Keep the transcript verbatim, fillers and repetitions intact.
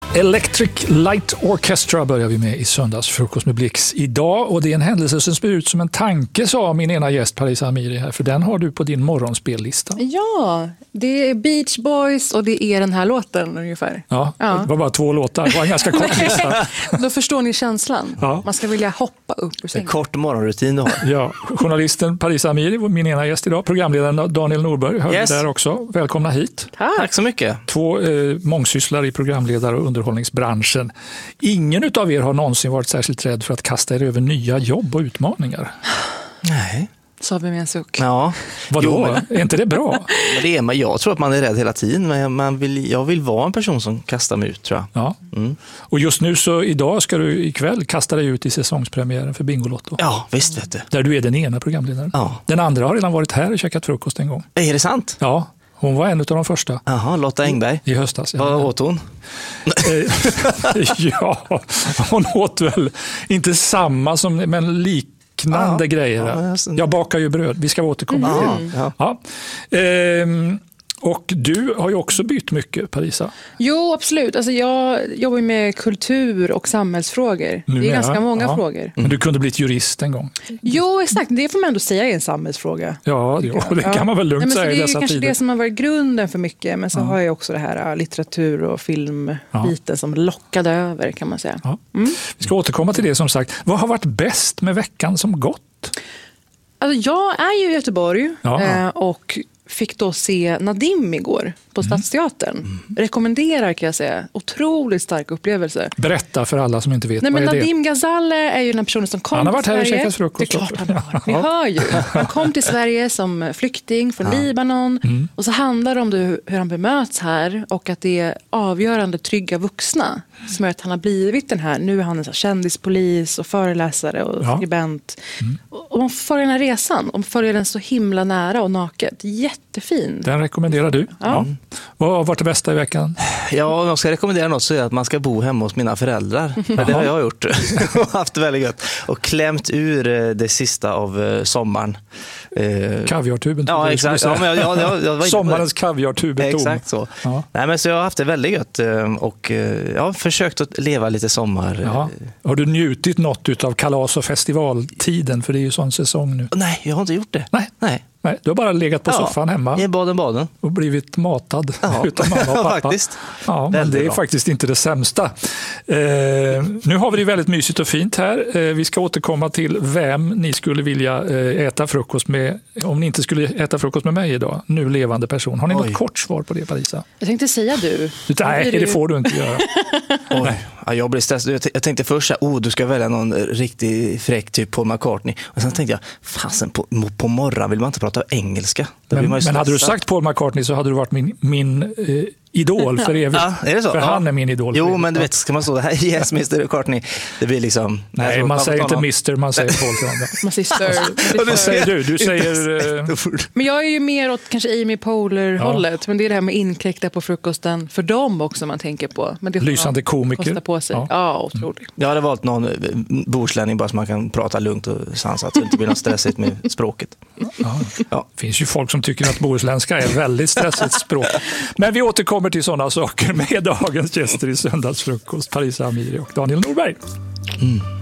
Electric Light Orchestra börjar vi med i söndagsfrukost med Blix idag, och det är en händelse som ser ut som en tanke, sa min ena gäst Parisa Amiri här, för den har du på din morgonspellista. Ja, det är Beach Boys och det är den här låten ungefär. Ja, ja. Det var bara två låtar, det var en ganska kort lista. Då förstår ni känslan. Ja. Man ska vilja hoppa upp ur sängen. En kort morgonrutin du har. Ja, journalisten Parisa Amiri var min ena gäst idag, programledaren Daniel Norberg hörde yes. där också. Välkomna hit. Tack. Tack så mycket. Två eh, mångsysslare i programledare och underhållningsbranschen. Ingen utav er har någonsin varit särskilt rädd för att kasta er över nya jobb och utmaningar. Nej. Sa vi med en suck. Ja. Vadå? Jo, men... Är inte det bra? Men det är man. Jag tror att man är rädd hela tiden, men man vill, jag vill vara en person som kastar mig ut, tror jag. Ja. Mm. Och just nu så idag ska du ikväll kasta dig ut i säsongspremiären för Bingolotto. Ja, visst vet du. Där du är den ena programledaren. Ja. Den andra har redan varit här och käkat frukost en gång. Är det sant? Ja, hon var en av de första. Jaha, Lotta Engberg. I höstas. Ja. Vad åt hon? Ja, hon åt väl inte samma som, men liknande ja, grejer. Ja, jag... jag bakar ju bröd, vi ska återkomma mm. till. Ja. Ja. Ehm, och du har ju också bytt mycket, Parisa. Jo, absolut. Alltså jag jobbar med kultur och samhällsfrågor. Nu det är ganska ja. många ja. frågor. Mm. Men du kunde bli jurist en gång. Jo, exakt. Det får man ändå säga är en samhällsfråga. Ja, jo, det kan man väl lugnt Nej, säga i dessa tider. Det är kanske tider. det som har varit grunden för mycket. Men så ja. har jag också det här litteratur- och filmbiten ja. som lockade över, kan man säga. Ja. Mm. Vi ska återkomma till det som sagt. Vad har varit bäst med veckan som gått? Alltså, jag är ju i Göteborg ja. eh, och fick då se Nadim igår på mm. Stadsteatern. Mm. Rekommenderar, kan jag säga. Otroligt stark upplevelse. Berätta för alla som inte vet. Nej, vad men är Nadim det? Ghazale är ju den personen som kom han har varit till här Sverige. och käkat frukost. Det är klart han har. Vi hör ju. Han kom till Sverige som flykting från ja. Libanon. Mm. Och så handlar det om det, hur han bemöts här. Och att det är avgörande trygga vuxna som gör att han har blivit den här. Nu är han en kändispolis och föreläsare och ja. skribent. Mm. Och man följer den här resan. Och följer den så himla nära och naket. Jättefin. Den rekommenderar du. Ja. Ja. Vad har varit det bästa i veckan? Ja, om jag ska rekommendera något så är det att man ska bo hemma hos mina föräldrar. Men det har jag gjort. Och haft det väldigt gött. Och klämt ur det sista av sommaren. Kaviartuben. Ja, exakt. Ja, men jag, jag, jag var sommarens kaviartub är tom. Exakt så. Ja. Nej, men så jag har haft det väldigt gött. Och jag har försökt att leva lite sommar. Ja. Har du njutit något av kalas- och festivaltiden? För det är ju sån säsong nu. Nej, jag har inte gjort det. Nej. Nej. Nej, du har bara legat på ja, soffan hemma. I baden-baden. Och blivit matad ja. utan mamma och pappa. Faktiskt. Ja, men det är bra. Faktiskt inte det sämsta. Eh, nu har vi det väldigt mysigt och fint här. Eh, vi ska återkomma till vem ni skulle vilja eh, äta frukost med om ni inte skulle äta frukost med mig idag. Nu levande person. Har ni Oj. något kort svar på det, Parisa? Jag tänkte säga du. Nej, det får du inte göra. Oj. Ja, jag blev stressad. Jag tänkte först att oh, du ska välja någon riktigt fräck typ Paul McCartney. Och sen tänkte jag, fasen på, på morgon vill man inte prata engelska. Men, men hade du sagt Paul McCartney så hade du varit min, min eh, idol för evigt. Ja, är det så? För ja. han är min idol. Jo, men du vet, ska man stå det här, yes, mister McCartney. Det blir liksom... Nej, tror, man säger inte någon... mister, man säger Paul till honom. Man säger sir. Vad säger du? Du säger... Eh... Men jag är ju mer åt kanske Amy Poehler-hållet. Ja. Men det är det här med inkräkta på frukosten för dem också man tänker på. Men det lysande komiker. Kosta på sig. Ja, ja otroligt. Mm. Jag hade valt någon borslänning bara så man kan prata lugnt och sansat så det inte blir något stressigt med språket. Ja. Ja. Det finns ju folk som tycker att bohuslänska är väldigt stressigt språk. Men vi återkommer till sådana saker med dagens gäster i söndagsfrukost, Parisa Amiri och Daniel Norberg. Mm.